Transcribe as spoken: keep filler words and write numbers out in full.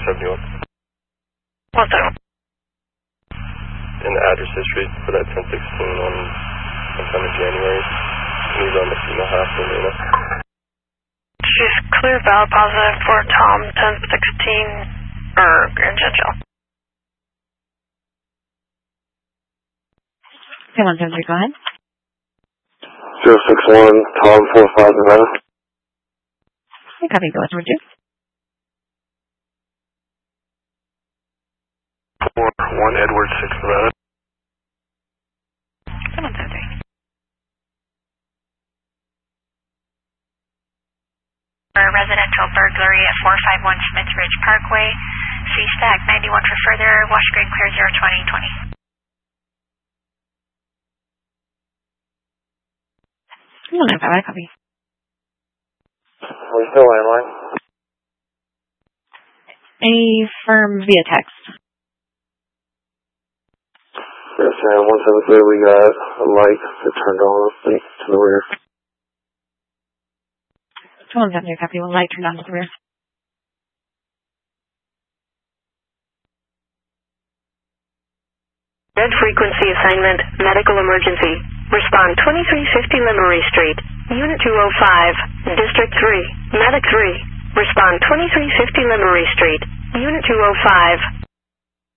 seventy-one. What's that? In the address history for that ten sixteen on sometime in January. Can you run the female half for me? She's clear valid positive for Tom ten sixteen, or Grand Central. Okay, one seven three, go ahead. zero six one, Tom four five, Nevada. Okay, copy, go ahead, would you? four one, Edward six, Nevada. Okay, one seven three. Residential burglary at four five one Smith Ridge Parkway. C stack ninety-one for further. Wash green clear zero twenty twenty. one nine five, I copy. We're still landline. Any firm via text? Yes, Sam, one seven three, we got a light that turned on to the rear. one seven three, copy, one light turned on to the rear. Red frequency assignment, medical emergency. Respond twenty-three fifty Lemery Street, Unit two oh five, District three, Medic three. Respond twenty-three fifty Lemery Street, Unit two oh five.